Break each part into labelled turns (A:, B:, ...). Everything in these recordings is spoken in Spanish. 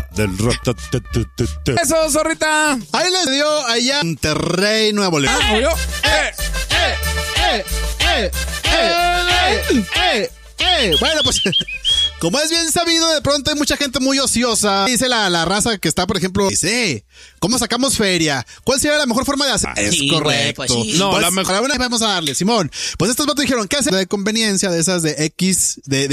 A: del
B: Eso, zorrita.
C: Ahí les dio allá en Monterrey, Nuevo León. Bueno, pues, como es bien sabido, de pronto hay mucha gente muy ociosa. Dice la raza que está, por ejemplo, dice, ¿cómo sacamos feria? ¿Cuál sería la mejor forma de hacer? Es correcto.
B: Pues sí. No,
C: pues,
B: la mejor.
C: Vamos a darle, Simón. Pues estos vatos dijeron, ¿qué hacer? De conveniencia de esas de X, de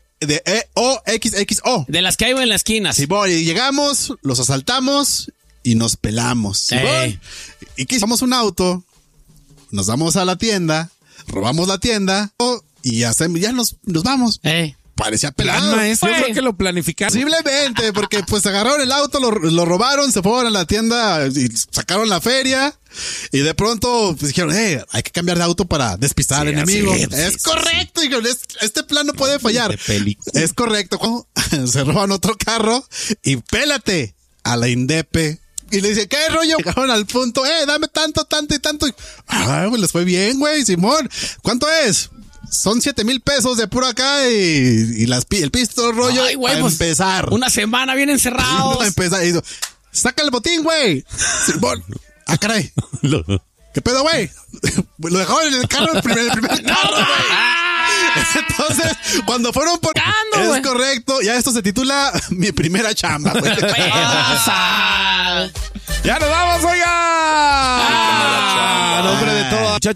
C: XXO.
B: De las que hay en la esquina.
C: Simón, y llegamos, los asaltamos y nos pelamos. Simón. Y que hicimos un auto, nos vamos a la tienda, robamos la tienda y ya nos vamos. Parecía pelado.
B: Yo creo que lo planificaron.
C: Posiblemente, porque pues agarraron el auto, lo robaron, se fueron a la tienda y sacaron la feria. Y de pronto pues dijeron, hay que cambiar de auto para despistar al enemigo. Es correcto, dijeron, este plan no puede fallar. Es correcto. Se roban otro carro y pélate a la Indepe. Y le dice, ¿qué rollo? Llegaron al punto, dame tanto, tanto y tanto. Pues les fue bien, güey, Simón. ¿Cuánto es? Son 7,000 pesos de puro acá y el pisto rollo.
B: Ay, güey,
C: para
B: pues,
C: empezar.
B: Una semana bien encerrados.
C: Para empezar. Y dijo, saca el botín, güey. Simón. Caray. ¿Qué pedo, güey? Lo dejaron en el carro, el primer carro, güey. Entonces, cuando fueron por... Es correcto. Ya esto se titula Mi primera chamba, güey.
B: Ya nos vamos, oiga.
A: A nombre de todo, muchachos.